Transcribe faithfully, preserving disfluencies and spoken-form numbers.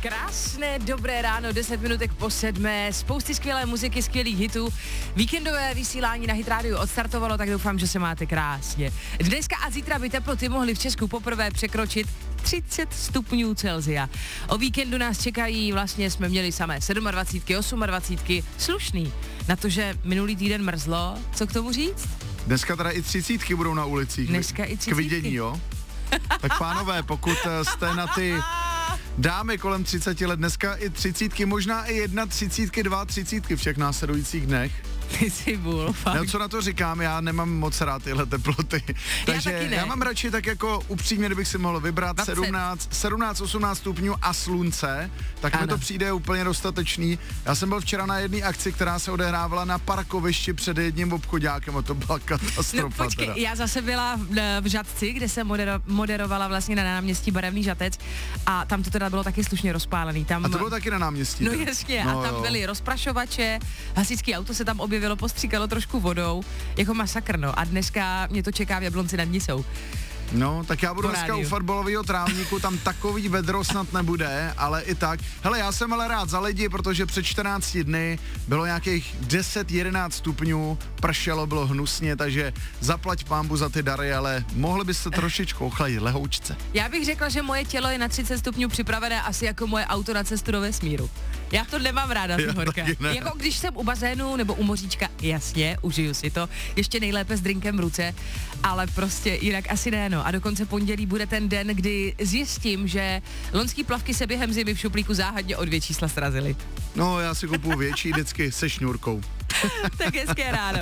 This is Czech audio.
Krásné, dobré ráno, deset minutek po sedmé, spousty skvělé muziky, skvělých hitů. Víkendové vysílání na Hit Radio odstartovalo, tak doufám, že se máte krásně. Dneska a zítra by teploty mohly v Česku poprvé překročit třicet stupňů Celsia. O víkendu nás čekají, vlastně jsme měli samé dvacet sedm, dvacet osm, slušný. Na to, že minulý týden mrzlo, co k tomu říct? Dneska teda i třicítky budou na ulicích. Dneska i třicítky. K vidění, jo? Tak pánové, pokud jste na ty dámy kolem třiceti let, dneska i třicítky, možná i jedna třicítky, dva třicítky v všech následujících dnech. Ty jsi bůl, fakt. No, co na to říkám, já nemám moc rád tyhle teploty. Takže já, já mám radši tak jako upřímně, kdybych si mohl vybrat sedmnáct, sedmnáct, osmnáct stupňů a slunce, tak ano. Mi to přijde úplně dostatečný. Já jsem byl včera na jedné akci, která se odehrávala na parkovišti před jedním obchodákem a to byla katastrofa. No počkej, teda. Já zase byla v, v Žatci, kde jsem modero, moderovala vlastně na náměstí Barevný Žatec a tam to teda bylo taky slušně rozpálený. Tam, a to bylo taky na náměstí? No teda. jasně, no, a tam jo. byly rozprašovače, hasičský auto se tam objevilo, postříkalo trošku vodou, jako masakr, no. A dneska mě to čeká v Jablonci nad Nisou. No, tak já budu dneska u fotbalového trávníku, tam takový vedro snad nebude, ale i tak. Hele, já jsem ale rád za lidi, protože před čtrnácti dny bylo nějakých deset jedenáct stupňů, pršelo, bylo hnusně, takže zaplať pánbu za ty dary, ale mohli byste trošičku ochladit lehoučce. Já bych řekla, že moje tělo je na třicet stupňů připravené asi jako moje auto na cestu do vesmíru. Já to nemám ráda, ty horka. Jako když jsem u bazénu nebo u moříčka, jasně, užiju si to, ještě nejlépe s drinkem v ruce, ale prostě jinak asi ne, no. A dokonce pondělí bude ten den, kdy zjistím, že loňský plavky se během zimy v šuplíku záhadně o dvě čísla srazily. No, já si kupuju větší vždycky se šňůrkou. Tak hezké ráno.